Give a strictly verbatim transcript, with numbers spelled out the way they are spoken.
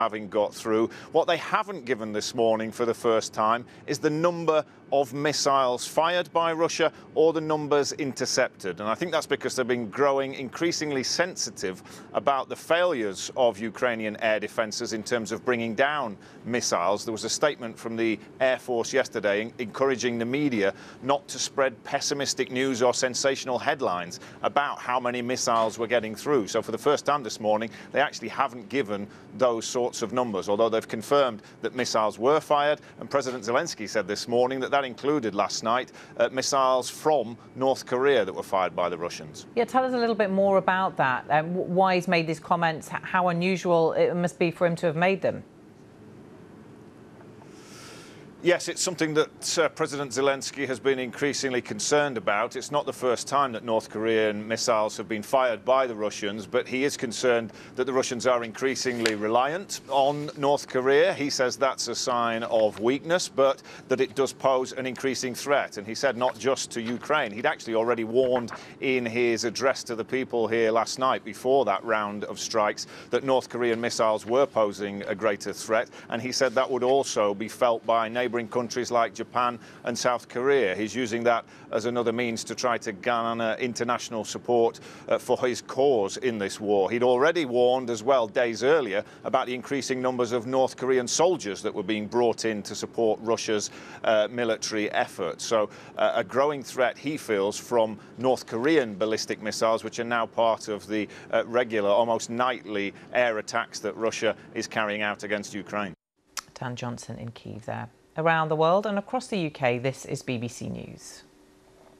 having got through. What they haven't given this morning for the first time is the number of missiles fired by Russia or the numbers intercepted. And I think that's because they've been growing increasingly sensitive about the failures of Ukrainian air defences in terms of bringing down missiles. There was a statement from the Air Force yesterday encouraging the media not to spread pessimistic news or sensational headlines about how many missiles were getting through. So for the first time this morning, they actually haven't given those sorts of numbers, although they've confirmed that missiles were fired. And President Zelensky said this morning that that included last night uh, missiles from North Korea that were fired by the Russians. Yeah, tell us a little bit more about that. Um, why he's made these comments, how unusual it must be for him to have made them. Yes, it's something that uh, President Zelensky has been increasingly concerned about. It's not the first time that North Korean missiles have been fired by the Russians, but he is concerned that the Russians are increasingly reliant on North Korea. He says that's a sign of weakness, but that it does pose an increasing threat. And he said not just to Ukraine. He'd actually already warned in his address to the people here last night, before that round of strikes, that North Korean missiles were posing a greater threat. And he said that would also be felt by neighbouring countries like Japan and South Korea. He's using that as another means to try to garner international support uh, for his cause in this war. He'd already warned as well days earlier about the increasing numbers of North Korean soldiers that were being brought in to support Russia's uh, military effort. So uh, a growing threat, he feels, from North Korean ballistic missiles, which are now part of the uh, regular, almost nightly air attacks that Russia is carrying out against Ukraine. Dan Johnson in Kyiv there. Around the world and across the U K, this is B B C News.